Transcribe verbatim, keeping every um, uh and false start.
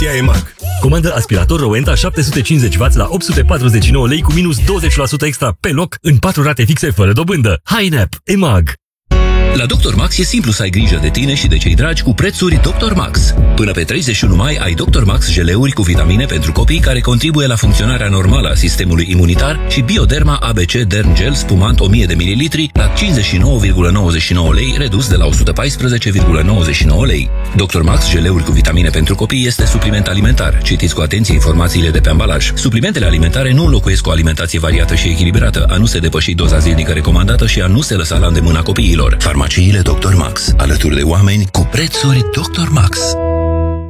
Promoția E M A G. Comandă aspirator Rowenta șapte sute cincizeci de wați la opt sute patruzeci și nouă lei cu minus douăzeci la sută extra pe loc în patru rate fixe fără dobândă. Hai în app. E M A G. La doctor Max e simplu să ai grijă de tine și de cei dragi cu prețuri doctor Max. Până pe treizeci și unu mai ai doctor Max geleuri cu vitamine pentru copii care contribuie la funcționarea normală a sistemului imunitar și Bioderma A B C Derm Gel spumant o mie de mililitri la cincizeci și nouă virgulă nouăzeci și nouă lei, redus de la o sută paisprezece virgulă nouăzeci și nouă lei. doctor Max geleuri cu vitamine pentru copii este supliment alimentar. Citiți cu atenție informațiile de pe ambalaj. Suplimentele alimentare nu înlocuiesc o alimentație variată și echilibrată, a nu se depăși doza zilnică recomandată și a nu se lăsa la îndemâna copiilor. Farmaciile doctor Max, alături de oameni cu prețuri doctor Max.